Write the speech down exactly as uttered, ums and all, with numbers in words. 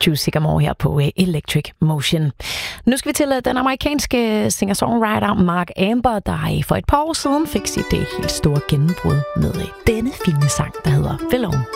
Choose Sycamore her på Electric Motion. Nu skal vi til den amerikanske singer-songwriter Mark Amber, der for et par år siden fik sit helt store gennembrud med denne fine sang, der hedder Belong.